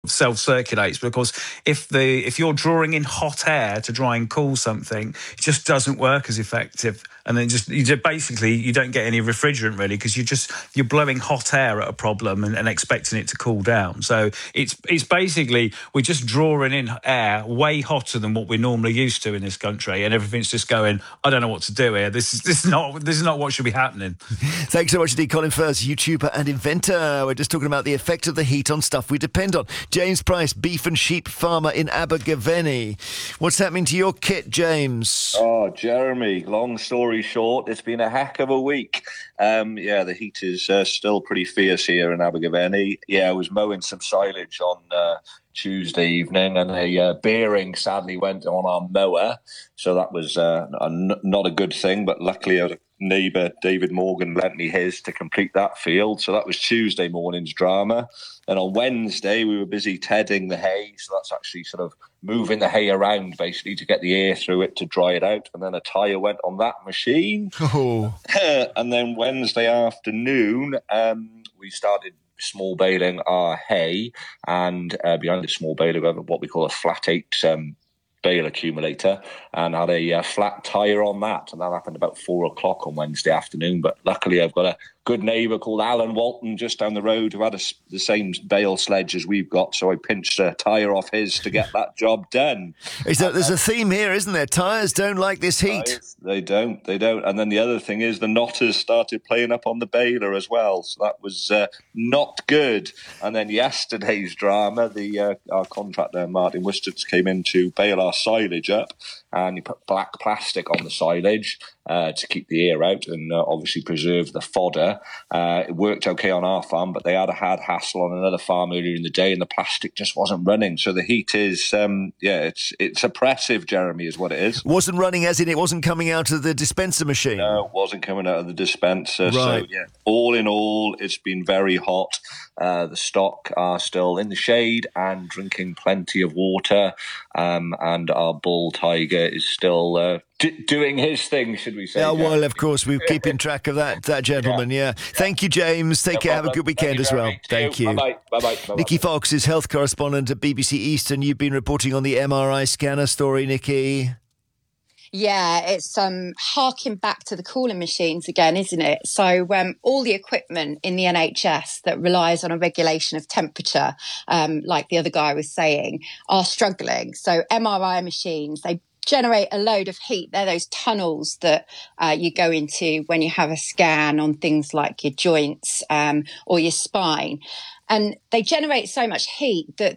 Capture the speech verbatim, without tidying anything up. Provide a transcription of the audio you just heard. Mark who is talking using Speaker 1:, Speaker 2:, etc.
Speaker 1: self-circulates, because if the if you're drawing in hot air to try and cool something, it just doesn't work as effective, and then just you just basically you don't get any refrigerant really, because you just you're blowing hot air at a problem and, and expecting it to cool down. So it's it's basically we're just drawing in air way hotter than what we're normally used to in this country, and everything's just going, I don't know what to do here. This is this is not this is not what should be happening.
Speaker 2: Thanks so much indeed, Colin Firth, YouTuber and inventor. We're just talking about the effect of the heat on stuff we depend on. James Price, beef and sheep farmer in Abergavenny. What's happening to your kit, James?
Speaker 3: Oh, Jeremy, long story short, it's been a heck of a week. Um, yeah, the heat is uh, still pretty fierce here in Abergavenny. Yeah, I was mowing some silage on uh, Tuesday evening, and a uh, bearing sadly went on our mower. So that was uh, a n- not a good thing, but luckily a neighbour, David Morgan, lent me his to complete that field. So that was Tuesday morning's drama. And on Wednesday, we were busy tedding the hay. So that's actually sort of moving the hay around, basically, to get the air through it to dry it out. And then a tyre went on that machine. Oh. And then Wednesday afternoon, um, we started small baling our hay. And uh, behind the small baler, we have what we call a flat eight um, bale accumulator, and had a uh, flat tyre on that. And that happened about four o'clock on Wednesday afternoon. But luckily, I've got a good neighbour called Alan Walton just down the road who had a, the same bale sledge as we've got, so I pinched a tyre off his to get that job done.
Speaker 2: Is there, there's a theme here, isn't there? Tyres don't like this heat.
Speaker 3: Tyres, they don't, they don't. And then the other thing is the knotters started playing up on the baler as well, so that was uh, not good. And then yesterday's drama, the uh, our contractor Martin Wistons came in to bale our silage up, and he put black plastic on the silage uh, to keep the air out and uh, obviously preserve the fodder. Uh, it worked okay on our farm, but they had a hard hassle on another farm earlier in the day, and the plastic just wasn't running. So the heat is, um, yeah, it's it's oppressive, Jeremy, is what it is.
Speaker 2: Wasn't running as in it wasn't coming out of the dispenser machine?
Speaker 3: No, it wasn't coming out of the dispenser.
Speaker 2: Right.
Speaker 3: So, yeah, all in all, it's been very hot. Uh, the stock are still in the shade and drinking plenty of water, um, and our bull tiger is still uh, d- doing his thing, should we say?
Speaker 2: Yeah, well, of course, we're keeping track of that, that gentleman, yeah. yeah. Thank you, James. Take no care. Problem. Have a good weekend as well. Thank you.
Speaker 3: Bye-bye. Bye-bye. Bye-bye.
Speaker 2: Nikki Fox is health correspondent at B B C Eastern. You've been reporting on the M R I scanner story, Nikki.
Speaker 4: Yeah, it's um, harking back to the cooling machines again, isn't it? So um, all the equipment in the N H S that relies on a regulation of temperature, um, like the other guy was saying, are struggling. So M R I machines, they generate a load of heat. They're those tunnels that uh, you go into when you have a scan on things like your joints um, or your spine. And they generate so much heat that